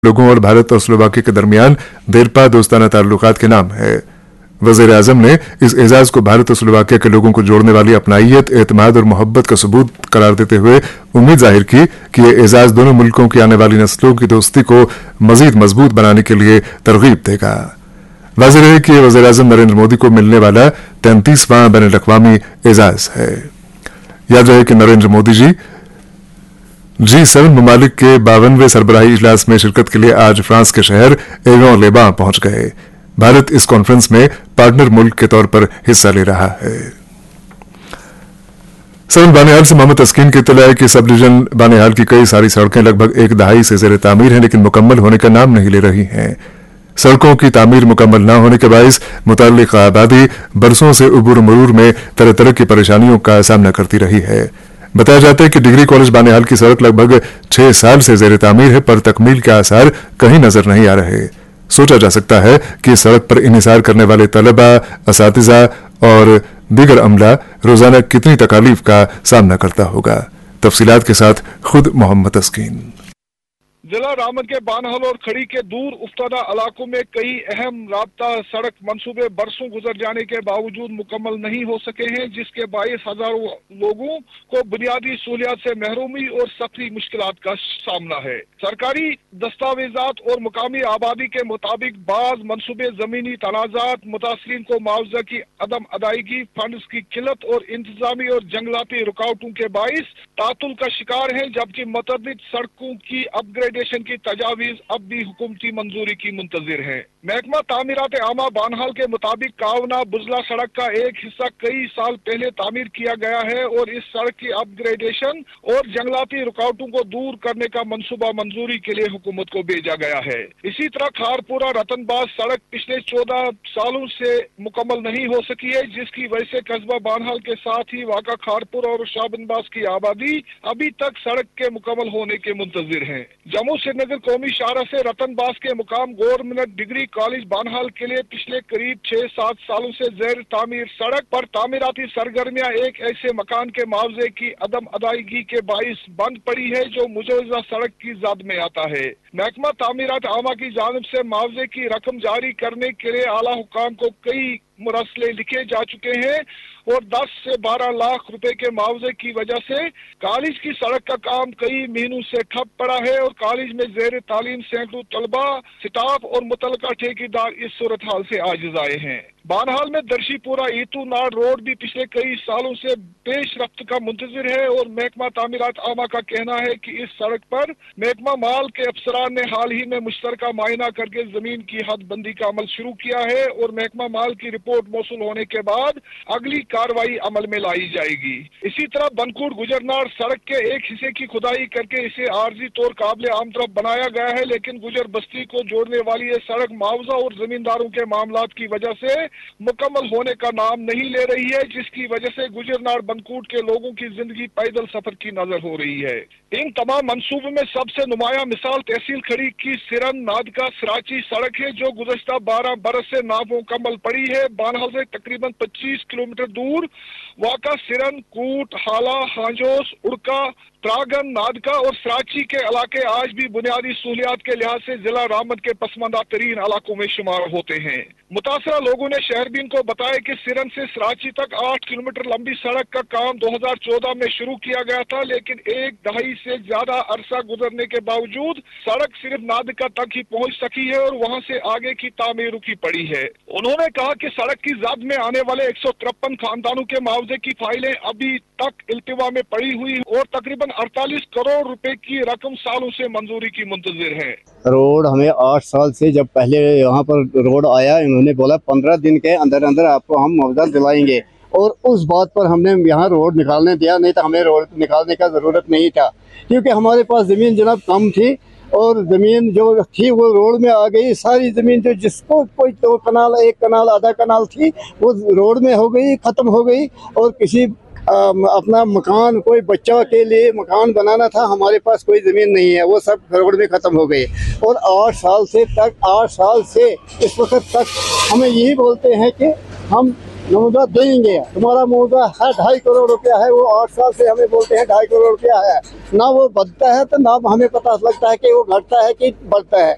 लोगों और भारत और स्लोवाकिया के दरमियान देरपा दोस्ताना ताल्लुकात के नाम है। वज़ीर आज़म ने इस एजाज को भारत और स्लोवाकिया के लोगों को जोड़ने वाली अपनाइयत, एतमाद और मोहब्बत का सबूत करार देते हुए उम्मीद जाहिर की कि ये एजाज दोनों मुल्कों की आने वाली नस्लों की दोस्ती को मजीद मजबूत बनाने के लिए तरगीब देगा। वाज़ेह है कि वज़ीर आज़म नरेंद्र मोदी को मिलने वाला 33वां बैनुल-अक़वामी एजाज है। याद रहे कि नरेंद्र मोदी जी G7 ममालिक के 52वें सरबराही इजलास में शिरकत के लिए आज फ्रांस के शहर एवियन-ले-बां पहुंच गए। भारत इस कॉन्फ्रेंस में पार्टनर मुल्क के तौर पर हिस्सा ले रहा है। सदन बानिहाल से मोहम्मद तस्कीन की इत्तला है कि सब डिवीजन बानिहाल की कई सारी सड़कें लगभग एक दहाई से ज़ेर तामीर हैं, लेकिन मुकम्मल होने का नाम नहीं ले रही हैं। सड़कों की तामीर मुकम्मल न होने के बायस मुतल्लिका आबादी बरसों से उबूर मरूर में तरह तरह की परेशानियों का सामना करती रही है। बताया जाता है कि डिग्री कॉलेज बानिहाल की सड़क लगभग 6 साल से ज़ेर तामीर है, पर तकमील के आसार कहीं नजर नहीं आ रहे। सोचा जा सकता है कि सड़क पर इन्हिसार करने वाले तलबा, असातिज़ा और दीगर अमला रोजाना कितनी तकालीफ का सामना करता होगा। तफसीलात के साथ खुद मोहम्मद तस्कीन। जिला रामन के बानहल और खड़ी के दूर उफ्तादा इलाकों में कई अहम राब्ता सड़क मंसूबे बरसों गुजर जाने के बावजूद मुकम्मल नहीं हो सके हैं, जिसके बायस हजारों लोगों को बुनियादी सहूलियात से महरूमी और सख्ती मुश्किलात का सामना है। सरकारी दस्तावेजात और मुकामी आबादी के मुताबिक बाज मंसूबे जमीनी तनाजात, मुतासरीन को मुआवजा की अदम अदायगी, फंड्स की किल्लत और इंतजामी और जंगलाती रुकावटों के बायस तातुल का शिकार है, जबकि मुतअद्दिद सड़कों की अपग्रेडेशन की तजावीज अब भी हुकूमती मंजूरी की मुंतजिर है। महकमा तामीरात आमा बानहाल के मुताबिक कावना बुजला सड़क का एक हिस्सा कई साल पहले तामीर किया गया है और इस सड़क की अपग्रेडेशन और जंगलाती रुकावटों को दूर करने का मंसूबा मंजूरी के लिए हुकूमत को भेजा गया है। इसी तरह खारपुरा रतनबाज सड़क पिछले 14 सालों से मुकम्मल नहीं हो सकी है, जिसकी वजह से कस्बा बानहाल के साथ ही वाका खारपुरा और शाहबनबाज की आबादी अभी तक सड़क के मुकम्मल होने के मुंतजिर है। जम्मू श्रीनगर कौमी शाहरा से रतनबाज के मुकाम गवर्नमेंट डिग्री कॉलेज बानहाल के लिए पिछले करीब 6-7 सालों से ज़ेर तामीर सड़क पर तामीराती सरगर्मियां एक ऐसे मकान के मुआवजे की अदम अदायगी के बाइस बंद पड़ी है जो मुजवजा सड़क की जद में आता है। महकमा तामीरात आमा की जानिब से मुआवजे की रकम जारी करने के लिए आला हुकाम को कई मुरसले लिखे जा चुके हैं और 10 से 12 लाख रुपए के मुआवजे की वजह से कॉलेज की सड़क का काम कई महीनों से ठप पड़ा है और कॉलेज में ज़ेर तालीम सैकड़ों तलबा, स्टाफ और मुतलका ठेकेदार इस सूरत हाल से आजिज आए हैं। बानहाल में दर्शीपुरा ईतू नाड़ रोड भी पिछले कई सालों से पेशरफ्त का मुंतजिर है और महकमा तामीरात आमा का कहना है कि इस सड़क पर महकमा माल के अफसरान ने हाल ही में मुश्तरका मायना करके जमीन की हद बंदी का अमल शुरू किया है और महकमा माल की रिपोर्ट मौसूल होने के बाद अगली कार्रवाई अमल में लाई जाएगी। इसी तरह बनकूट गुजरनार सड़क के एक हिस्से की खुदाई करके इसे आर्जी तौर काबिल आमतरफ बनाया गया है, लेकिन गुजर बस्ती को जोड़ने वाली ये सड़क मुआवजा और जमींदारों के मामलात की वजह से मुकम्मल होने का नाम नहीं ले रही है, जिसकी वजह से गुजरनार बनकूट के लोगों की जिंदगी पैदल सफर की नजर हो रही है। इन तमाम मंसूबों में सबसे नुमाया मिसाल तहसील खड़ी की सिरन नादका सराची सड़क है, जो गुज़श्ता 12 बरस से नामुकम्मल पड़ी है। बानहाल से तकरीबन 25 किलोमीटर दूर वाका सिरन, कूट, हाला, हांजोस, उड़का, त्रागन, नादका और सराची के इलाके आज भी बुनियादी सहूलियात के लिहाज से जिला रामन के पसमानदा तरीन इलाकों में शुमार होते हैं। मुतासरा लोगों ने शहरबीन को बताया कि सिरन से सराची तक 8 किलोमीटर लंबी सड़क का काम 2014 में शुरू किया गया था, लेकिन एक दहाई से ज्यादा अरसा गुजरने के बावजूद सड़क सिर्फ नादका तक ही पहुंच सकी है और वहां से आगे की तामीर रुकी पड़ी है। उन्होंने कहा कि सड़क की जद में आने वाले 153 खानदानों के मुआवजे की फाइलें अभी तक इल्तिवा में पड़ी हुई और तकरीबन 48 करोड़ रुपए की रकम सालों से मंजूरी की मुंतजिर है। रोड हमें 8 साल से, जब पहले यहाँ पर रोड आया, इन्होंने बोला 15 दिन के अंदर अंदर आपको हम मुआवजा दिलाएंगे और उस बात पर हमने यहाँ रोड निकालने दिया, नहीं तो हमें रोड निकालने का ज़रूरत नहीं था, क्योंकि हमारे पास ज़मीन जनाब कम थी और ज़मीन जो थी वो रोड में आ गई। सारी ज़मीन जो जिसको कोई 2 कनाल, 1 कनाल, आधा कनाल थी वो रोड में हो गई, ख़त्म हो गई। और किसी अपना मकान, कोई बच्चा के लिए मकान बनाना था, हमारे पास कोई ज़मीन नहीं है, वो सब रोड में ख़त्म हो गई। और 8 साल से इस वक्त तक हमें यही बोलते हैं कि हम मुआवजा देंगे, तुम्हारा मुआवजा है 2.5 करोड़ रुपया है। वो 8 साल से हमें बोलते हैं 2.5 करोड़ रुपया है, ना वो बढ़ता है तो ना हमें पता लगता है कि वो घटता है कि बढ़ता है।